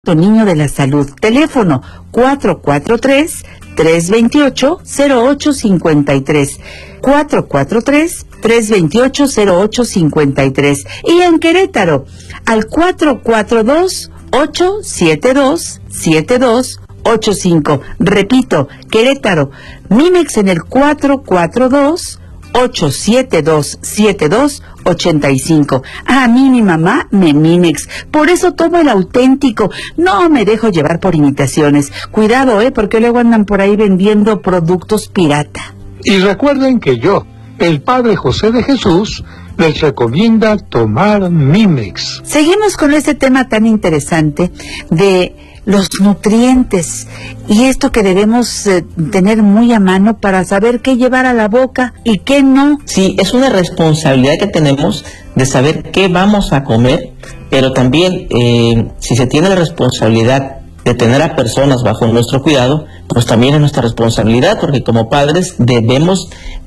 Niño de la Salud. Teléfono 443-328-0853. 443-328-0853. Y en Querétaro, al 442-872-7285. Repito, Querétaro, Mimex en el 442-872-7285. A mí mi mamá me Mimex, por eso tomo el auténtico, no me dejo llevar por imitaciones. Cuidado, porque luego andan por ahí vendiendo productos pirata. Y recuerden que yo, el Padre José de Jesús, les recomienda tomar Mimex. Seguimos con este tema tan interesante de los nutrientes y esto que debemos tener muy a mano para saber qué llevar a la boca y qué no. Sí, es una responsabilidad que tenemos de saber qué vamos a comer, pero también si se tiene la responsabilidad de tener a personas bajo nuestro cuidado, pues también es nuestra responsabilidad, porque como padres debemos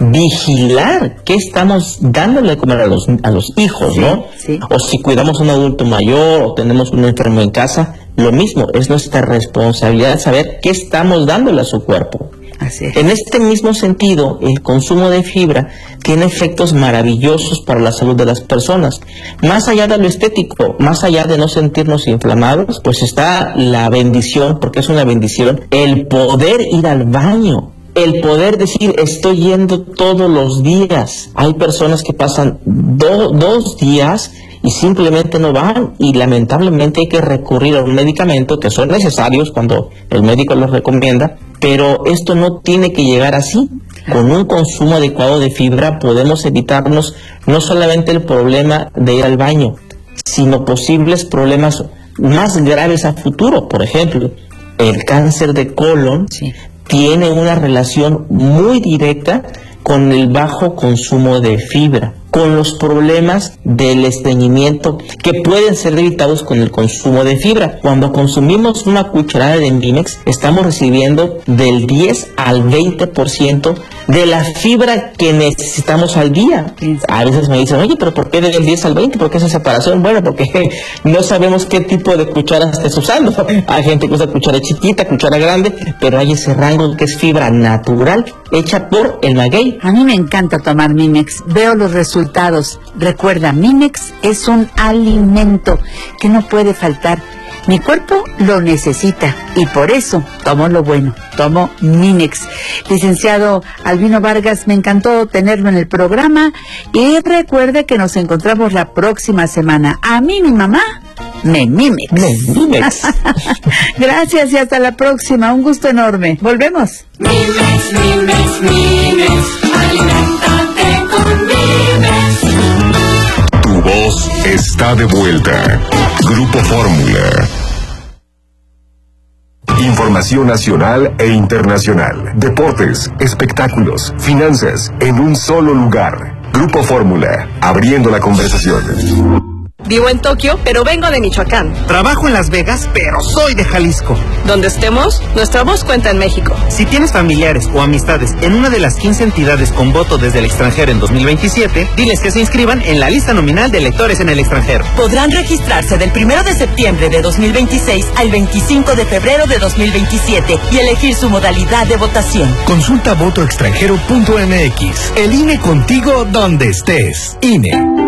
vigilar qué estamos dándole de comer a los hijos, ¿no? Sí. O si cuidamos a un adulto mayor o tenemos un enfermo en casa, lo mismo, es nuestra responsabilidad saber qué estamos dándole a su cuerpo. Así es. En este mismo sentido, el consumo de fibra tiene efectos maravillosos para la salud de las personas. Más allá de lo estético, más allá de no sentirnos inflamados, pues está la bendición, porque es una bendición, el poder ir al baño. El poder decir, estoy yendo todos los días. Hay personas que pasan dos días y simplemente no van, y lamentablemente hay que recurrir a un medicamento que son necesarios cuando el médico los recomienda, pero esto no tiene que llegar así. Con un consumo adecuado de fibra podemos evitarnos no solamente el problema de ir al baño, sino posibles problemas más graves a futuro. Por ejemplo, el cáncer de colon tiene una relación muy directa con el bajo consumo de fibra, con los problemas del estreñimiento que pueden ser evitados con el consumo de fibra. Cuando consumimos una cucharada de Mimex, estamos recibiendo del 10 al 20% de la fibra que necesitamos al día. A veces me dicen, oye, pero ¿por qué del 10 al 20? ¿Por qué esa separación? Bueno, porque no sabemos qué tipo de cuchara estés usando. Hay gente que usa cuchara chiquita, cuchara grande, pero hay ese rango que es fibra natural, hecha por el maguey. A mí me encanta tomar Mimex, veo los resultados. Recuerda, Mimex es un alimento que no puede faltar. Mi cuerpo lo necesita y por eso tomo lo bueno, tomo Mimex. Licenciado Albino Vargas, me encantó tenerlo en el programa y recuerde que nos encontramos la próxima semana. A mí mi mamá me Mimex. Gracias y hasta la próxima, un gusto enorme. Volvemos. Mimex, Mimex, Mimex, aliméntate con Mimex. Tu voz está de vuelta. Grupo Fórmula. Información nacional e internacional. Deportes, espectáculos, finanzas, en un solo lugar. Grupo Fórmula, abriendo la conversación. Vivo en Tokio, pero vengo de Michoacán. Trabajo en Las Vegas, pero soy de Jalisco. Donde estemos, nuestra voz cuenta en México. Si tienes familiares o amistades en una de las 15 entidades con voto desde el extranjero en 2027, diles que se inscriban en la lista nominal de electores en el extranjero. Podrán registrarse del 1 de septiembre de 2026 al 25 de febrero de 2027 y elegir su modalidad de votación. Consulta votoextranjero.mx. El INE contigo donde estés. INE.